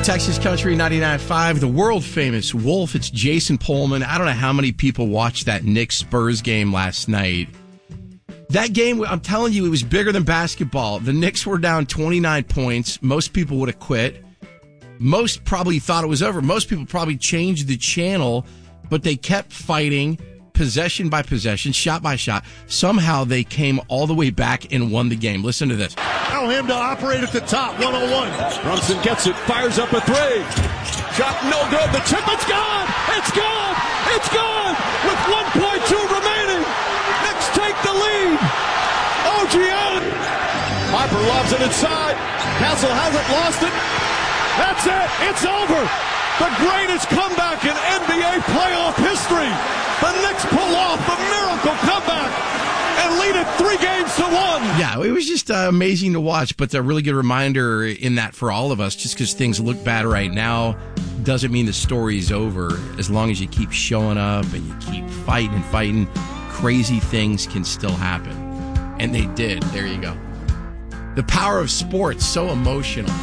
Texas Country 99.5, the world-famous Wolf. It's Jason Pullman. I don't know how many people watched that Knicks-Spurs game last night. That game, I'm telling you, it was bigger than basketball. The Knicks were down 29 points. Most people would have quit. Most probably thought it was over. Most people probably changed the channel, but they kept fighting possession by possession, shot by shot. Somehow they came all the way back and won the game. Listen to this. Allow him to operate at the top, 101. Brunson gets it, fires up a three. Shot no good. The tip, it's gone! It's gone! It's gone! With 1.2 remaining. Knicks take the lead. OG Allen. Harper lobs it inside. Castle hasn't lost it. That's it. It's over. The greatest comeback in NBA playoff history. The Knicks pull off the miracle comeback and lead it 3-1. Yeah, it was just amazing to watch, but a really good reminder in that for all of us, just because things look bad right now doesn't mean the story's over. As long as you keep showing up and you keep fighting and fighting, crazy things can still happen. And they did. There you go. The power of sports, so emotional.